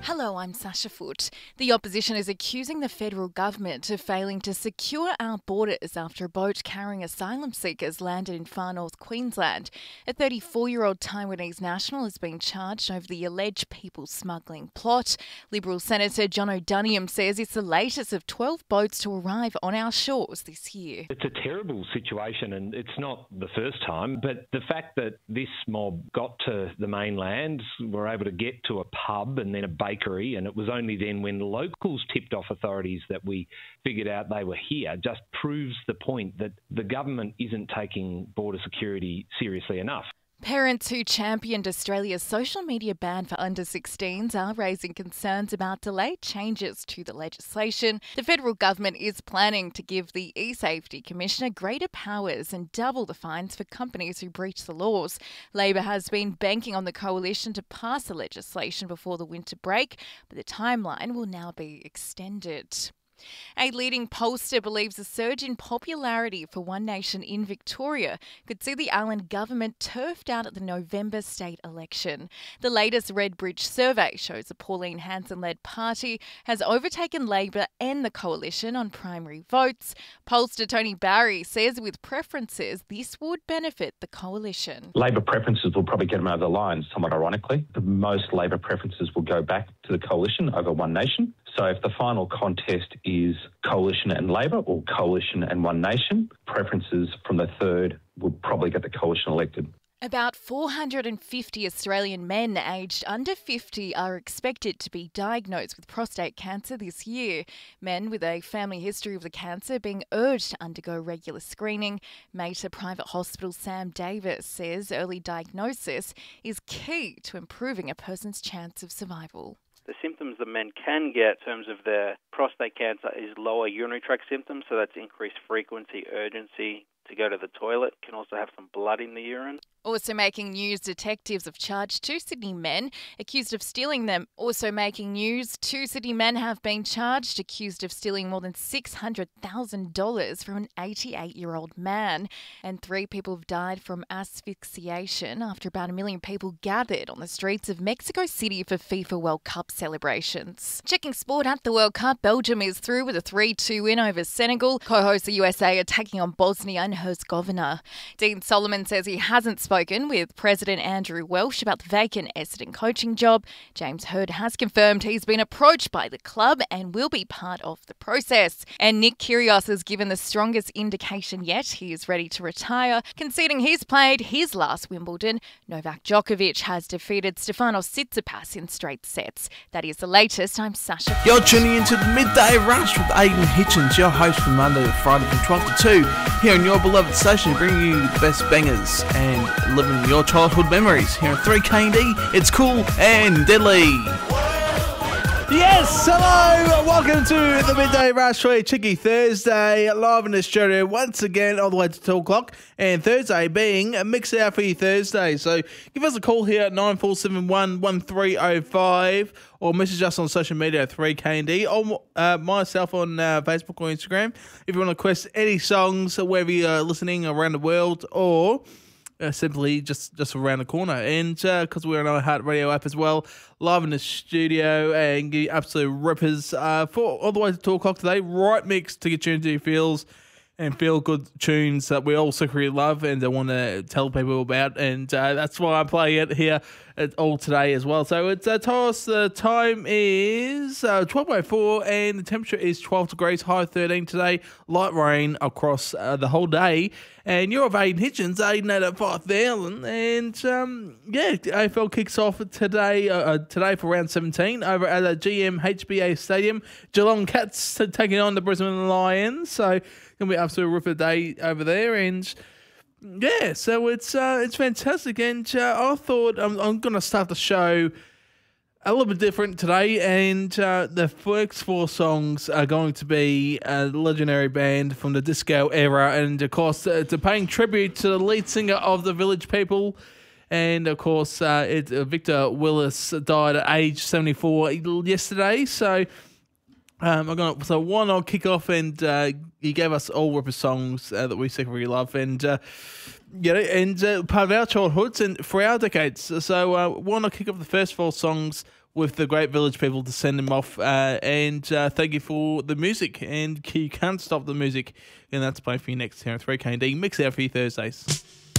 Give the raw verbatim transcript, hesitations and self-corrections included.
Hello, I'm Sasha Foote. The opposition is accusing the federal government of failing to secure our borders after a boat carrying asylum seekers landed in far north Queensland. A thirty-four-year-old Taiwanese national has been charged over the alleged people smuggling plot. Liberal Senator John O'Doniam says it's the latest of twelve boats to arrive on our shores this year. It's a terrible situation, and it's not the first time, but the fact that this mob got to the mainland, were able to get to a pub and then a bakery, and it was only then when locals tipped off authorities that we figured out they were here, just proves the point that the government isn't taking border security seriously enough. Parents who championed Australia's social media ban for under sixteens are raising concerns about delayed changes to the legislation. The federal government is planning to give the eSafety Commissioner greater powers and double the fines for companies who breach the laws. Labor has been banking on the coalition to pass the legislation before the winter break, but the timeline will now be extended. A leading pollster believes a surge in popularity for One Nation in Victoria could see the Allen government turfed out at the November state election. The latest Redbridge survey shows the Pauline Hanson-led party has overtaken Labor and the coalition on primary votes. Pollster Tony Barry says with preferences, this would benefit the coalition. Labor preferences will probably get them over the line, somewhat ironically. The most Labor preferences will go back to the coalition over One Nation. So if the final contest is coalition and Labor or coalition and One Nation, preferences from the third will probably get the coalition elected. About four hundred fifty Australian men aged under fifty are expected to be diagnosed with prostate cancer this year. Men with a family history of the cancer being urged to undergo regular screening. Mater Private Hospital Sam Davis says early diagnosis is key to improving a person's chance of survival. The symptoms that men can get in terms of their prostate cancer is lower urinary tract symptoms, so that's increased frequency, urgency to go to the toilet, can also have some blood in the urine. Also making news, detectives have charged two Sydney men accused of stealing them. Also making news, two Sydney men have been charged accused of stealing more than six hundred thousand dollars from an eighty-eight-year-old man. And three people have died from asphyxiation after about a million people gathered on the streets of Mexico City for FIFA World Cup celebrations. Checking sport at the World Cup, Belgium is through with a three two win over Senegal. Co-hosts the U S A are taking on Bosnia and Herzegovina. Dean Solomon says he hasn't spoken with President Andrew Welsh about the vacant Essendon coaching job. James Hird has confirmed he's been approached by the club and will be part of the process. And Nick Kyrgios has given the strongest indication yet he is ready to retire, conceding he's played his last Wimbledon. Novak Djokovic has defeated Stefanos Tsitsipas in straight sets. That is the latest. I'm Sasha. You're tuning into the Midday Rush with Aidan Hitchens, your host from Monday to Friday from twelve to two, here on your beloved station, bringing you the best bangers and living your childhood memories here on three K and D. It's cool and deadly. Yes, hello, welcome to the Midday Rush for a Cheeky Thursday, live in the studio once again all the way to two o'clock, and Thursday being a mix out for you Thursday. So give us a call here at nine four seven one, one three oh five or message us on social media at three K and D or uh, myself on uh, Facebook or Instagram if you want to request any songs wherever you're listening around the world, or Uh, simply just, just around the corner. And because uh, we're on our Heart Radio app as well, live in the studio and get absolute rippers uh, for all the way to two o'clock today. Right mix to get you into your feels and feel good tunes that we all secretly love and I want to tell people about. And uh, that's why I'm playing it here at all today as well. So it's uh, Taurus. The time is uh, twelve oh four and the temperature is twelve degrees, high thirteen today. Light rain across uh, the whole day. And you're of Aidan Hitchens, Aidan at five thousand. And um, yeah, A F L kicks off today uh, today for round seventeen over at the G M H B A Stadium. Geelong Cats taking on the Brisbane Lions. So going to be absolute ripper day over there. And yeah, so it's uh, it's fantastic. And uh, I thought I'm, I'm going to start the show a little bit different today, and uh, the first four songs are going to be a legendary band from the disco era, and of course, uh, it's a paying tribute to the lead singer of the Village People, and of course, uh, it, uh, Victor Willis died at age seventy-four yesterday, so um, I'm gonna so why not kick off, and uh, he gave us all ripper songs uh, that we secretly love, and uh, You know, and uh, part of our childhoods and for our decades. So uh, why not kick off the first four songs with the Great Village People to send them off, uh, and uh, thank you for the music, and you can't stop the music, and that's playing for you next here on three K and D Mix Out for you Thursdays.